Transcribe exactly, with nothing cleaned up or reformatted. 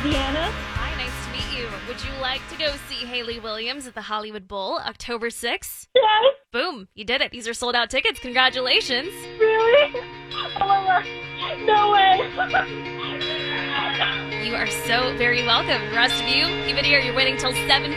Deanna. Hi, nice to meet you. Would you like to go see Hayley Williams at the Hollywood Bowl October sixth? Yes. Boom, you did it. These are sold out tickets. Congratulations. Really? Oh my God. No way. You are so very welcome. The rest of you, keep it here. You're waiting till seven